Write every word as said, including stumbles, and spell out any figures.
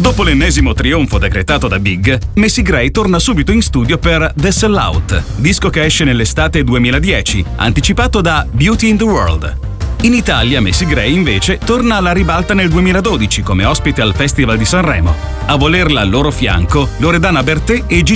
Dopo l'ennesimo trionfo decretato da Big, Macy Gray torna subito in studio per The Sellout, disco che esce nell'estate duemiladieci, anticipato da Beauty in the World. In Italia Macy Gray invece torna alla ribalta nel duemiladodici come ospite al Festival di Sanremo. A volerla al loro fianco Loredana Bertè e Gigi